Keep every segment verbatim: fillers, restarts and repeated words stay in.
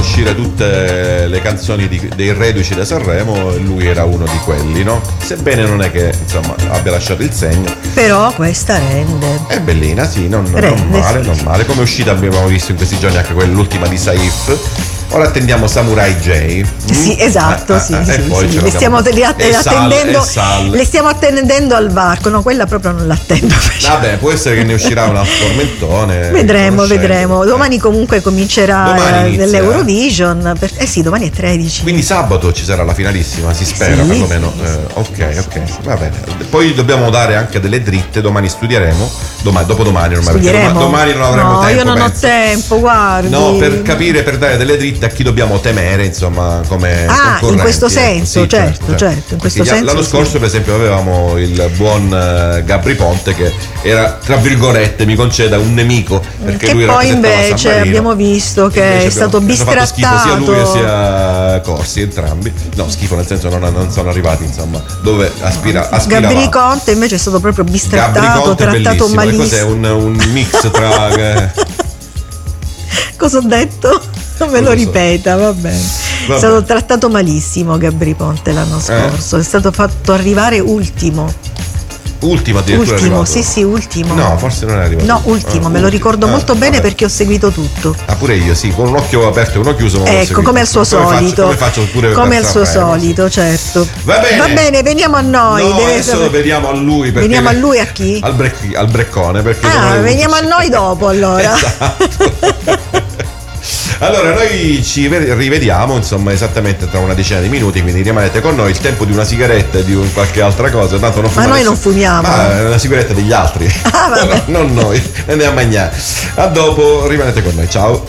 uscire tutte le canzoni di, dei reduci da Sanremo e lui era uno di quelli, no? Sebbene non è che insomma abbia lasciato il segno. Però questa rende. È bellina, sì, non, rende, non male, sì. non male. Come uscita abbiamo visto in questi giorni anche quell'ultima di Saif. Ora attendiamo Samurai J. Sì, esatto, ah, sì, ah, sì, e poi sì. Le stiamo attendendo, le stiamo attendendo al varco, no, quella proprio non l'attendo. Vabbè, può essere che ne uscirà un altro tormentone. Vedremo, vedremo. Domani comunque comincerà domani inizia, dell'Eurovision. Per, eh sì, domani è tredici. Quindi sabato ci sarà la finalissima, si spera, sì, perlomeno. Sì, eh, sì, ok, sì, ok, sì. va bene. Poi dobbiamo dare anche delle dritte, domani studieremo. Domani, dopodomani ormai, studieremo. Perché domani non avremo no, tempo. Io non penso. ho tempo, guardi. No, per capire, per dare delle dritte a chi dobbiamo temere, insomma, come ah, in questo senso, sì, certo, certo, certo, in questo senso. L'anno sì. scorso, per esempio, avevamo il buon uh, Gabri Ponte che era, tra virgolette, mi conceda, un nemico, perché che lui poi invece San abbiamo visto che invece è stato abbiamo, bistrattato. Schifo sia lui che sia Corsi, entrambi. No, schifo nel senso non, non sono arrivati, insomma, dove aspira, aspirava. Gabri Conte invece è stato proprio bistrattato, trattato malissimo. Cos'è un, un mix tra cosa ho detto? Non me lo, lo ripeta, so. va bene. Vabbè. È stato trattato malissimo Gabri Ponte l'anno scorso, eh? È stato fatto arrivare ultimo. Ultimo addirittura ultimo, sì sì, ultimo. No, forse non è arrivato. No, ultimo, ah, me ultimo. lo ricordo ah, molto bene vabbè. perché ho seguito tutto. Ah, pure io, sì, con un occhio aperto e uno chiuso. Ecco, come al suo come solito. Faccio, come faccio pure come al suo Sanremo, solito, sì. certo. Va bene. Va bene, veniamo a noi. No, Deve adesso sapere... veniamo a lui. Veniamo a lui a chi? Al, bre- al breccone. Perché ah, veniamo a noi dopo allora. Esatto. Allora, noi ci rivediamo, insomma, esattamente tra una decina di minuti, quindi rimanete con noi. Il tempo di una sigaretta e di un qualche altra cosa. Tanto non ma noi non fumiamo. Ma è una sigaretta degli altri. Ah, vabbè. No, non noi. Andiamo a mangiare. A dopo, rimanete con noi. Ciao.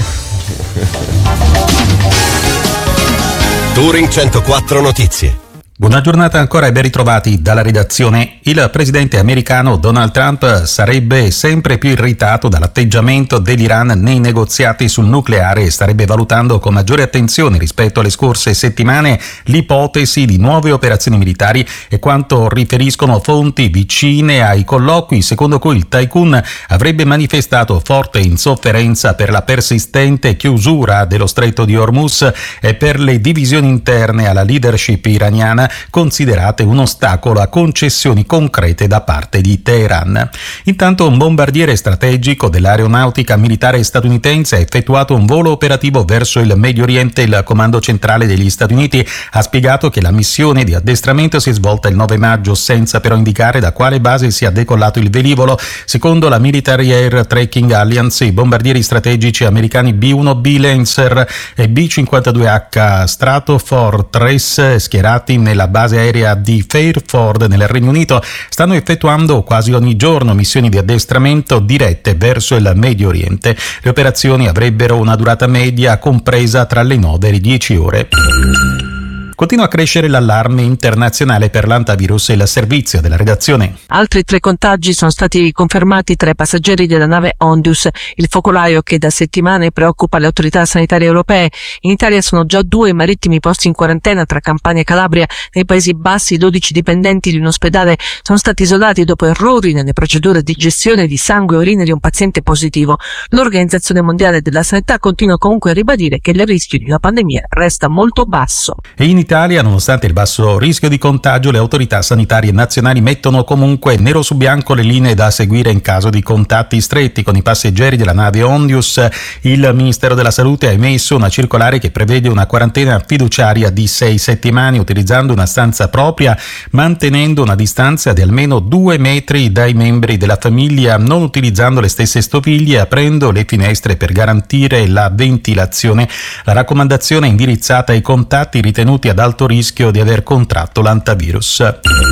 Touring centoquattro Notizie. Buona giornata ancora e ben ritrovati dalla redazione. Il presidente americano Donald Trump sarebbe sempre più irritato dall'atteggiamento dell'Iran nei negoziati sul nucleare e starebbe valutando con maggiore attenzione rispetto alle scorse settimane l'ipotesi di nuove operazioni militari e quanto riferiscono fonti vicine ai colloqui secondo cui il tycoon avrebbe manifestato forte insofferenza per la persistente chiusura dello stretto di Hormuz e per le divisioni interne alla leadership iraniana considerate un ostacolo a concessioni concrete da parte di Teheran. Intanto un bombardiere strategico dell'aeronautica militare statunitense ha effettuato un volo operativo verso il Medio Oriente. Il comando centrale degli Stati Uniti ha spiegato che la missione di addestramento si è svolta il nove maggio senza però indicare da quale base sia decollato il velivolo. Secondo la Military Air Tracking Alliance, i bombardieri strategici americani B uno B Lancer e B cinquantadue H Stratofortress schierati nella la base aerea di Fairford nel Regno Unito stanno effettuando quasi ogni giorno missioni di addestramento dirette verso il Medio Oriente. Le operazioni avrebbero una durata media compresa tra le nove e le dieci ore. Continua a crescere l'allarme internazionale per l'antivirus e il servizio della redazione. Altri tre contagi sono stati confermati tra i passeggeri della nave Ondius, il focolaio che da settimane preoccupa le autorità sanitarie europee. In Italia sono già due i marittimi posti in quarantena tra Campania e Calabria. Nei Paesi Bassi dodici dipendenti di un ospedale sono stati isolati dopo errori nelle procedure di gestione di sangue e urine di un paziente positivo. L'Organizzazione Mondiale della Sanità continua comunque a ribadire che il rischio di una pandemia resta molto basso. E in Italia, nonostante il basso rischio di contagio, le autorità sanitarie nazionali mettono comunque nero su bianco le linee da seguire in caso di contatti stretti con i passeggeri della nave Ondius. Il Ministero della Salute ha emesso una circolare che prevede una quarantena fiduciaria di sei settimane utilizzando una stanza propria, mantenendo una distanza di almeno due metri dai membri della famiglia, non utilizzando le stesse stoviglie e aprendo le finestre per garantire la ventilazione. La raccomandazione è indirizzata ai contatti ritenuti ad alto rischio di aver contratto l'antivirus.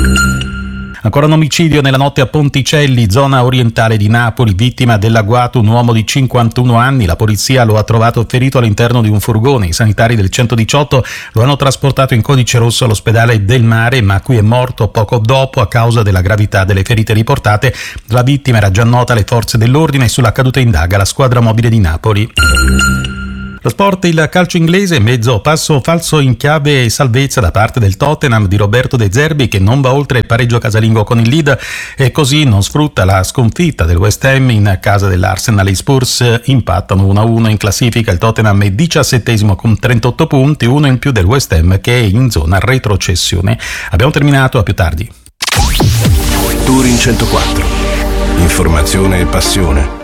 Ancora un omicidio nella notte a Ponticelli, zona orientale di Napoli, vittima dell'agguato un uomo di cinquantuno anni. La polizia lo ha trovato ferito all'interno di un furgone. I sanitari del centodiciotto lo hanno trasportato in codice rosso all'ospedale del Mare, ma qui è morto poco dopo a causa della gravità delle ferite riportate. La vittima era già nota alle forze dell'ordine e sull'accaduto indaga la squadra mobile di Napoli. Lo sport, il calcio inglese, mezzo passo falso in chiave salvezza da parte del Tottenham di Roberto De Zerbi, che non va oltre il pareggio casalingo con il Leeds e così non sfrutta la sconfitta del West Ham in casa dell'Arsenal. I Spurs impattano uno a uno in classifica, il Tottenham è diciassettesimo con trentotto punti, uno in più del West Ham che è in zona retrocessione. Abbiamo terminato, a più tardi. Touring centoquattro. Informazione e passione.